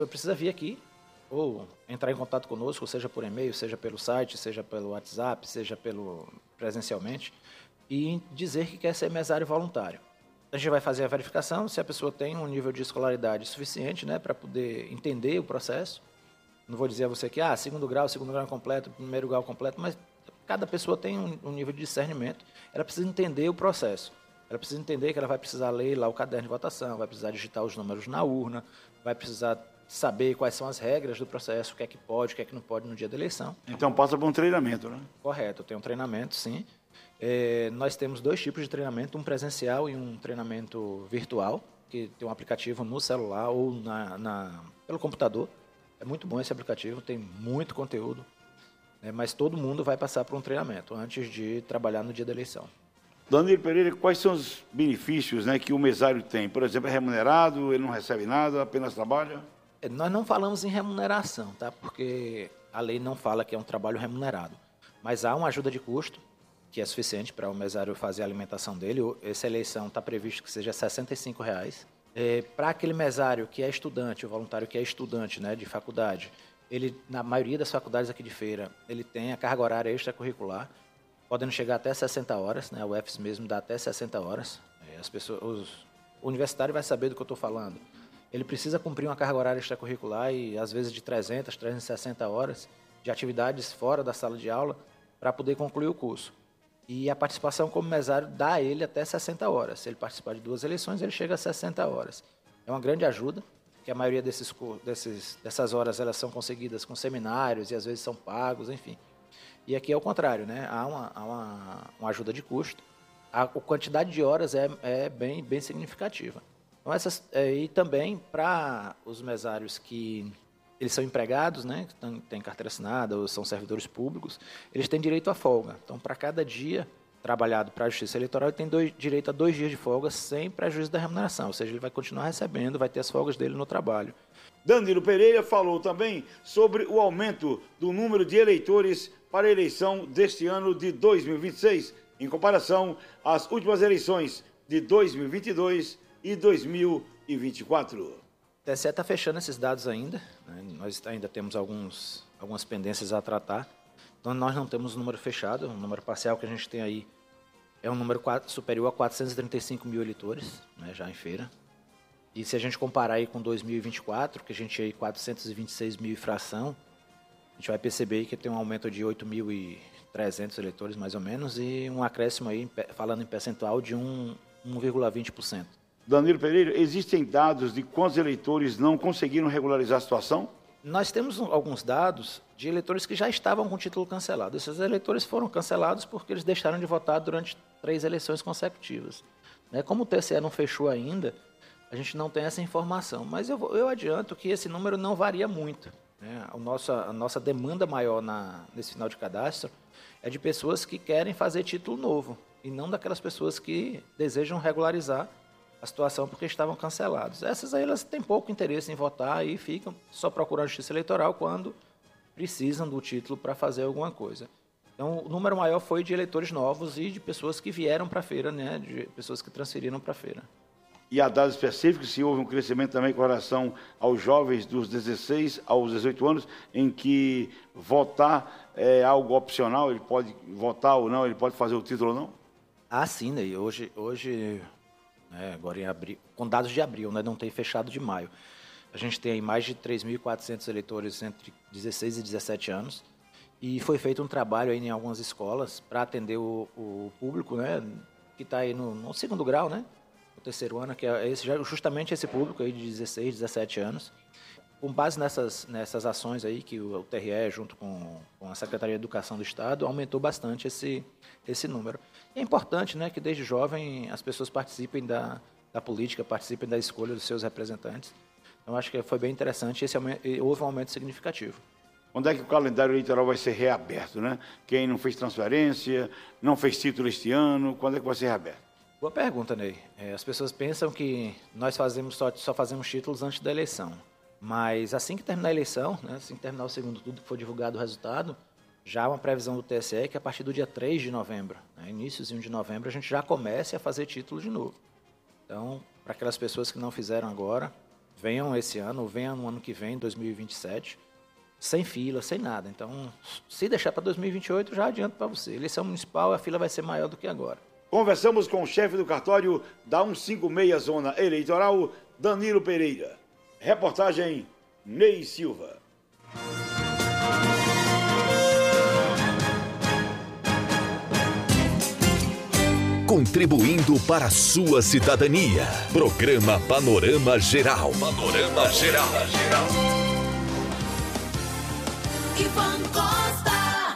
precisa vir aqui ou entrar em contato conosco, seja por e-mail, seja pelo site, seja pelo WhatsApp, seja presencialmente, e dizer que quer ser mesário voluntário. A gente vai fazer a verificação se a pessoa tem um nível de escolaridade suficiente, né, para poder entender o processo. Não vou dizer a você que segundo grau é completo, primeiro grau completo, mas cada pessoa tem um nível de discernimento. Ela precisa entender o processo. Ela precisa entender que ela vai precisar ler lá o caderno de votação, vai precisar digitar os números na urna, vai precisar saber quais são as regras do processo, o que é que pode, o que é que não pode no dia da eleição. Então passa por um treinamento, né? Correto, tem um treinamento, sim. Nós temos 2 tipos de treinamento, um presencial e um treinamento virtual, que tem um aplicativo no celular ou pelo computador. É muito bom esse aplicativo, tem muito conteúdo, né, mas todo mundo vai passar por um treinamento antes de trabalhar no dia da eleição. Danilo Pereira, quais são os benefícios, né, que o mesário tem? Por exemplo, é remunerado, ele não recebe nada, apenas trabalha? Nós não falamos em remuneração, tá? Porque a lei não fala que é um trabalho remunerado. Mas há uma ajuda de custo, que é suficiente para o mesário fazer a alimentação dele. Essa eleição está previsto que seja R$ 65. Para aquele mesário que é estudante, o voluntário que é estudante, né, de faculdade, ele, na maioria das faculdades aqui de Feira, ele tem a carga horária extracurricular, podendo chegar até 60 horas, né? O UFES mesmo dá até 60 horas. O universitário vai saber do que eu estou falando. Ele precisa cumprir uma carga horária extracurricular e, às vezes, de 300, 360 horas de atividades fora da sala de aula para poder concluir o curso. E a participação como mesário dá a ele até 60 horas. Se ele participar de 2 eleições, ele chega a 60 horas. É uma grande ajuda, que a maioria dessas horas elas são conseguidas com seminários e, às vezes, são pagos, enfim. E aqui é o contrário, né? Há uma ajuda de custo. A quantidade de horas é bem significativa. Então, e também para os mesários que eles são empregados, né, que têm carteira assinada ou são servidores públicos, eles têm direito à folga. Então, para cada dia trabalhado para a Justiça Eleitoral, ele tem direito a 2 dias de folga sem prejuízo da remuneração. Ou seja, ele vai continuar recebendo, vai ter as folgas dele no trabalho. Danilo Pereira falou também sobre o aumento do número de eleitores para a eleição deste ano de 2026, em comparação às últimas eleições de 2022 e 2024. O TSE está fechando esses dados ainda, né? Nós ainda temos algumas pendências a tratar, então nós não temos o número fechado, o número parcial que a gente tem aí é um número superior a 435 mil eleitores, né, já em Feira. E se a gente comparar aí com 2024, que a gente tinha aí 426 mil e fração, a gente vai perceber que tem um aumento de 8.300 eleitores, mais ou menos, e um acréscimo aí, falando em percentual, de 1,20%. Danilo Pereira, existem dados de quantos eleitores não conseguiram regularizar a situação? Nós temos alguns dados de eleitores que já estavam com o título cancelado. Esses eleitores foram cancelados porque eles deixaram de votar durante 3 eleições consecutivas. Como o TSE não fechou ainda, a gente não tem essa informação. Mas eu adianto que esse número não varia muito, né? A nossa demanda maior nesse final de cadastro é de pessoas que querem fazer título novo e não daquelas pessoas que desejam regularizar a situação porque estavam cancelados. Essas aí elas têm pouco interesse em votar e ficam só procurando a Justiça Eleitoral quando precisam do título para fazer alguma coisa. Então, o número maior foi de eleitores novos e de pessoas que vieram para a feira, né, de pessoas que transferiram para a feira. E há dados específicos se houve um crescimento também com relação aos jovens dos 16 aos 18 anos, em que votar é algo opcional, ele pode votar ou não, ele pode fazer o título ou não? Ah, sim, né? Hoje agora em abril, com dados de abril, né, não tem fechado de maio. A gente tem aí mais de 3.400 eleitores entre 16 e 17 anos e foi feito um trabalho aí em algumas escolas para atender o público, né, que está aí no segundo grau, né, o terceiro ano, que é justamente esse público aí de 16, 17 anos. Com base nessas ações aí que o TRE, junto com a Secretaria de Educação do Estado, aumentou bastante esse número. E é importante, né, que desde jovem as pessoas participem da política, participem da escolha dos seus representantes. Então, acho que foi bem interessante e houve um aumento significativo. Onde é que o calendário eleitoral vai ser reaberto, né? Quem não fez transferência, não fez título este ano, quando é que vai ser reaberto? Boa pergunta, Ney. As pessoas pensam que nós só fazemos títulos antes da eleição. Mas assim que terminar a eleição, né, assim que terminar o segundo turno, que for divulgado o resultado, já há uma previsão do TSE que a partir do dia 3 de novembro, né, iníciozinho de novembro, a gente já comece a fazer título de novo. Então, para aquelas pessoas que não fizeram agora, venham esse ano, ou venham no ano que vem, 2027, sem fila, sem nada. Então, se deixar para 2028, já adianto para você. Eleição municipal, a fila vai ser maior do que agora. Conversamos com o chefe do cartório da 156 Zona Eleitoral, Danilo Pereira. Reportagem, Ney Silva. Contribuindo para a sua cidadania. Programa Panorama Geral. Panorama Geral. Ivan Costa.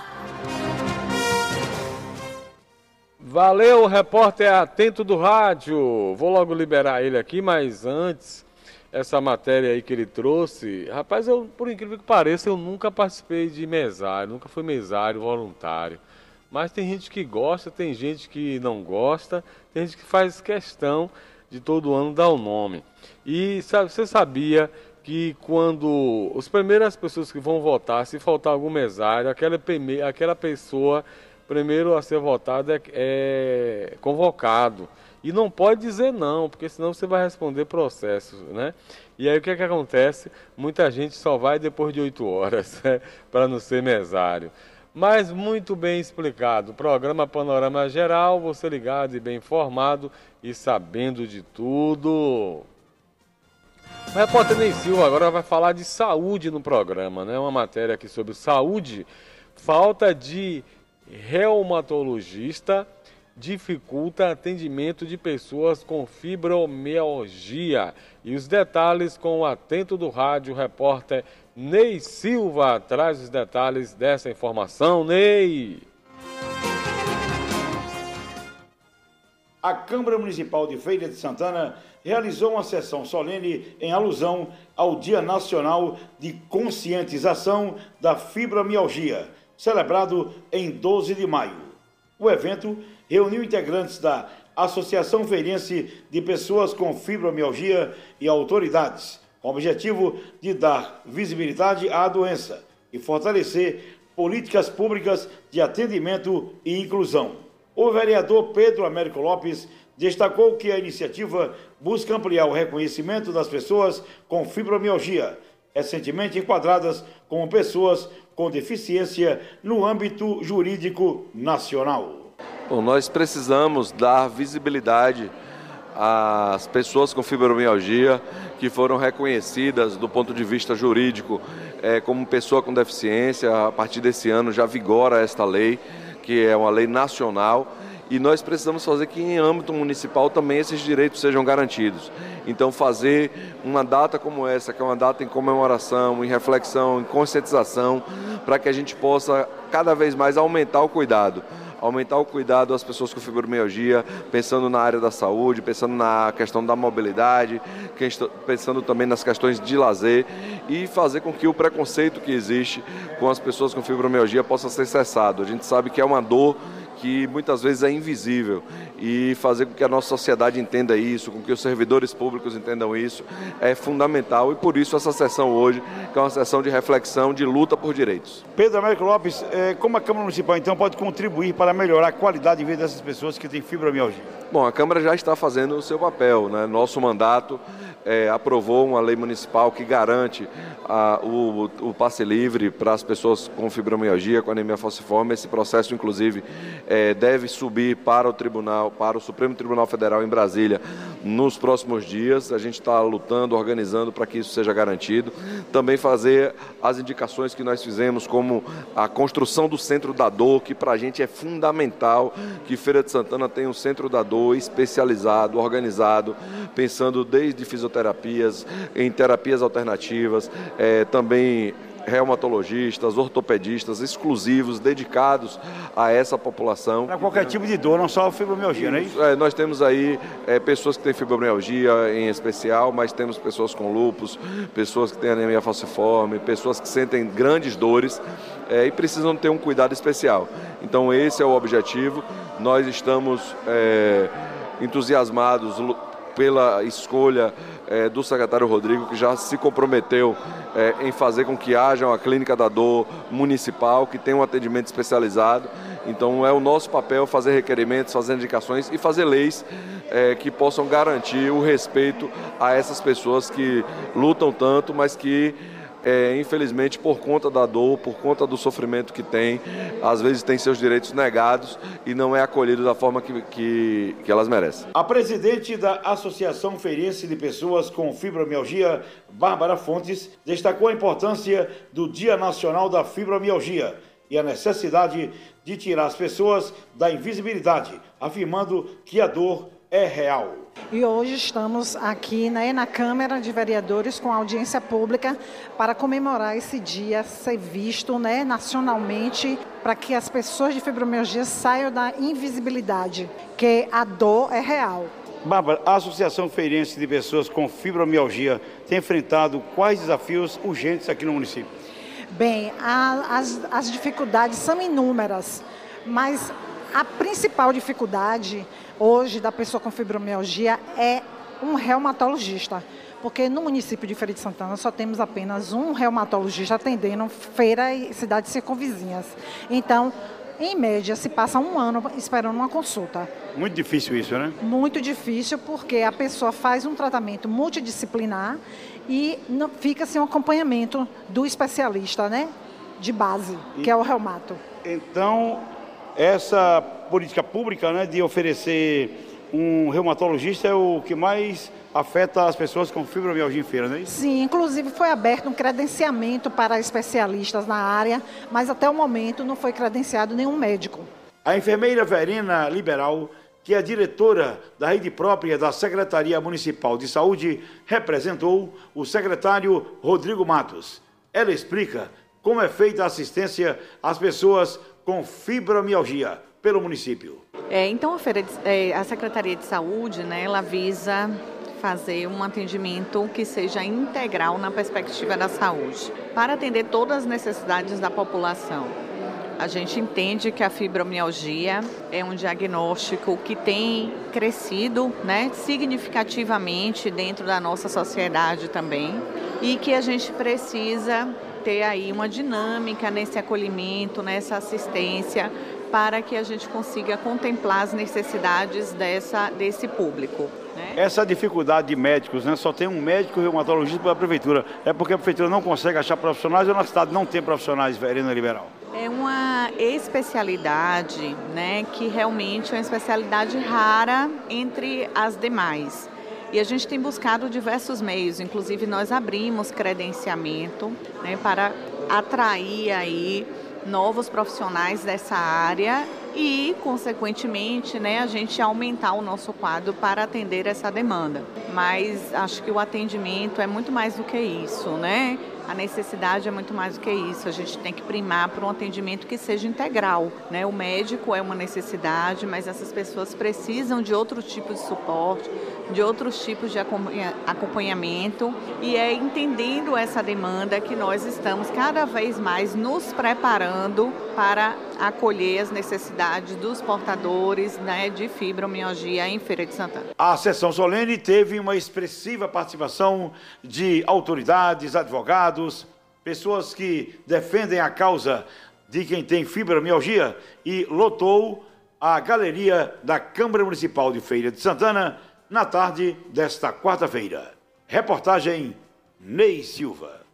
Valeu, o repórter atento do rádio. Vou logo liberar ele aqui, mas antes, essa matéria aí que ele trouxe, rapaz, eu, por incrível que pareça, eu nunca participei de mesário, nunca fui mesário voluntário. Mas tem gente que gosta, tem gente que não gosta, tem gente que faz questão de todo ano dar o nome. E você sabia que quando as primeiras pessoas que vão votar, se faltar algum mesário, aquela pessoa primeiro a ser votada é convocado. E não pode dizer não, porque senão você vai responder processos, né? E aí o que é que acontece? Muita gente só vai depois de 8 horas, para não ser mesário. Mas muito bem explicado. Programa Panorama Geral, você ligado e bem informado e sabendo de tudo. O repórter Ney Silva agora vai falar de saúde no programa, né? Uma matéria aqui sobre saúde. Falta de reumatologista dificulta atendimento de pessoas com fibromialgia. E os detalhes com o atento do rádio, o repórter Ney Silva traz os detalhes dessa informação. Ney! A Câmara Municipal de Feira de Santana realizou uma sessão solene em alusão ao Dia Nacional de Conscientização da Fibromialgia, celebrado em 12 de maio. O evento reuniu integrantes da Associação Feirense de Pessoas com Fibromialgia e autoridades, com o objetivo de dar visibilidade à doença e fortalecer políticas públicas de atendimento e inclusão. O vereador Pedro Américo Lopes destacou que a iniciativa busca ampliar o reconhecimento das pessoas com fibromialgia, recentemente enquadradas como pessoas com deficiência no âmbito jurídico nacional. Bom, nós precisamos dar visibilidade às pessoas com fibromialgia que foram reconhecidas do ponto de vista jurídico como pessoa com deficiência. A partir desse ano já vigora esta lei, que é uma lei nacional, e nós precisamos fazer que em âmbito municipal também esses direitos sejam garantidos. Então fazer uma data como essa, que é uma data em comemoração, em reflexão, em conscientização, para que a gente possa cada vez mais aumentar o cuidado às pessoas com fibromialgia, pensando na área da saúde, pensando na questão da mobilidade, pensando também nas questões de lazer, e fazer com que o preconceito que existe com as pessoas com fibromialgia possa ser cessado. A gente sabe que é uma dor que muitas vezes é invisível, e fazer com que a nossa sociedade entenda isso, com que os servidores públicos entendam isso, é fundamental, e por isso essa sessão hoje, que é uma sessão de reflexão, de luta por direitos. Pedro Américo Lopes, como a Câmara Municipal então pode contribuir para melhorar a qualidade de vida dessas pessoas que têm fibromialgia? Bom, a Câmara já está fazendo o seu papel, né? Nosso mandato aprovou uma lei municipal que garante o passe livre para as pessoas com fibromialgia, com anemia falciforme. Esse processo, inclusive, deve subir para o Supremo Tribunal Federal em Brasília nos próximos dias. A gente está lutando, organizando para que isso seja garantido. Também fazer as indicações que nós fizemos, como a construção do Centro da Dor, que para a gente é fundamental que Feira de Santana tenha um Centro da Dor especializado, organizado, pensando desde fisioterapias, em terapias alternativas, também reumatologistas, ortopedistas exclusivos, dedicados a essa população. Para qualquer tipo de dor, não só a fibromialgia, não é isso? Nós temos aí pessoas que têm fibromialgia em especial, mas temos pessoas com lúpus, pessoas que têm anemia falciforme, pessoas que sentem grandes dores e precisam ter um cuidado especial. Então esse é o objetivo. Nós estamos entusiasmados pela escolha do secretário Rodrigo, que já se comprometeu em fazer com que haja uma clínica da dor municipal, que tenha um atendimento especializado, Então é o nosso papel fazer requerimentos, fazer indicações e fazer leis que possam garantir o respeito a essas pessoas que lutam tanto, mas que infelizmente, por conta da dor, por conta do sofrimento que tem, às vezes tem seus direitos negados e não é acolhido da forma que elas merecem. A presidente da Associação Feirense de Pessoas com Fibromialgia, Bárbara Fontes, destacou a importância do Dia Nacional da Fibromialgia e a necessidade de tirar as pessoas da invisibilidade, afirmando que a dor é real. E hoje estamos aqui na Câmara de Vereadores com audiência pública para comemorar esse dia, ser visto nacionalmente, para que as pessoas de fibromialgia saiam da invisibilidade, que a dor é real. Bárbara, a Associação Feirense de Pessoas com Fibromialgia tem enfrentado quais desafios urgentes aqui no município? Bem, as dificuldades são inúmeras, mas a principal dificuldade hoje da pessoa com fibromialgia é um reumatologista, porque no município de Feira de Santana só temos apenas um reumatologista atendendo Feira e cidades circunvizinhas. Então, em média, se passa um ano esperando uma consulta. Muito difícil isso, né? Muito difícil, porque a pessoa faz um tratamento multidisciplinar e não fica sem um acompanhamento do especialista, de base, que é o reumato. Então, essa política pública, de oferecer um reumatologista é o que mais afeta as pessoas com fibromialgia em Feira, não é isso? Sim, inclusive foi aberto um credenciamento para especialistas na área, mas até o momento não foi credenciado nenhum médico. A enfermeira Verena Liberal, que é diretora da rede própria da Secretaria Municipal de Saúde, representou o secretário Rodrigo Matos. Ela explica como é feita a assistência às pessoas com fibromialgia pelo município. Então a Secretaria de Saúde, ela visa fazer um atendimento que seja integral na perspectiva da saúde, para atender todas as necessidades da população. A gente entende que a fibromialgia é um diagnóstico que tem crescido, significativamente dentro da nossa sociedade também, e que a gente precisa ter aí uma dinâmica nesse acolhimento, nessa assistência, para que a gente consiga contemplar as necessidades desse público. Essa dificuldade de médicos, só tem um médico reumatologista pela prefeitura. É porque a prefeitura não consegue achar profissionais ou na cidade não tem profissionais, Verena Liberal? É uma especialidade, que realmente é uma especialidade rara entre as demais. E a gente tem buscado diversos meios, inclusive nós abrimos credenciamento para atrair aí novos profissionais dessa área e, consequentemente, a gente aumentar o nosso quadro para atender essa demanda. Mas acho que o atendimento é muito mais do que isso, A necessidade é muito mais do que isso. A gente tem que primar por um atendimento que seja integral, O médico é uma necessidade, mas essas pessoas precisam de outro tipo de suporte, de outros tipos de acompanhamento, e é entendendo essa demanda que nós estamos cada vez mais nos preparando para acolher as necessidades dos portadores de fibromialgia em Feira de Santana. A sessão solene teve uma expressiva participação de autoridades, advogados, pessoas que defendem a causa de quem tem fibromialgia, e lotou a galeria da Câmara Municipal de Feira de Santana na tarde desta quarta-feira. Reportagem Ney Silva.